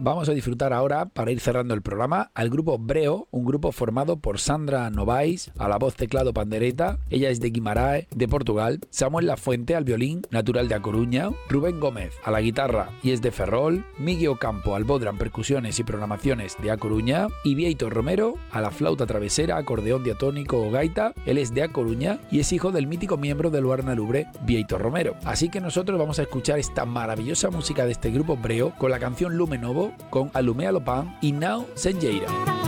vamos a disfrutar ahora, para ir cerrando el programa, al grupo Breo, un grupo formado por Sandra Novais, a la voz, teclado, pandereta, ella es de Guimaraes, de Portugal, Samuel Lafuente al violín, natural de A Coruña, Rubén Gómez a la guitarra y es de Ferrol, Miguel Ocampo al bodran, percusiones y programaciones de A Coruña y Vieito Romero a la flauta travesera, acordeón diatónico o gaita, él es de A Coruña y es hijo del mítico miembro del Luarna Lubre, Vieito Romero. Así que nosotros vamos a escuchar esta maravillosa música de este grupo Breo con la canción Lume Novo, con Alumea Lopan y Now Senyeira.